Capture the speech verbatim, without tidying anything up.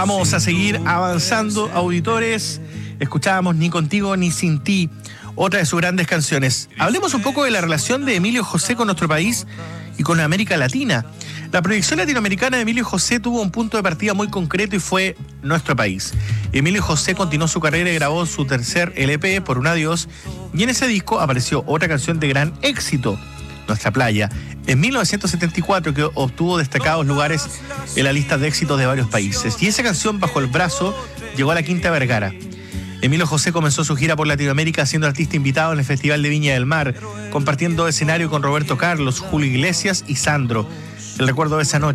Vamos a seguir avanzando, auditores. Escuchábamos Ni contigo ni sin ti, otra de sus grandes canciones. Hablemos un poco de la relación de Emilio José con nuestro país y con América Latina. La proyección latinoamericana de Emilio José tuvo un punto de partida muy concreto y fue nuestro país. Emilio José continuó su carrera y grabó su tercer L P, Por un adiós, y en ese disco apareció otra canción de gran éxito, Nuestra playa, en mil novecientos setenta y cuatro, que obtuvo destacados lugares en la lista de éxitos de varios países. Y esa canción, Bajo el brazo, llegó a la Quinta Vergara. Emilio José comenzó su gira por Latinoamérica siendo artista invitado en el Festival de Viña del Mar, compartiendo escenario con Roberto Carlos, Julio Iglesias y Sandro. El recuerdo de esa noche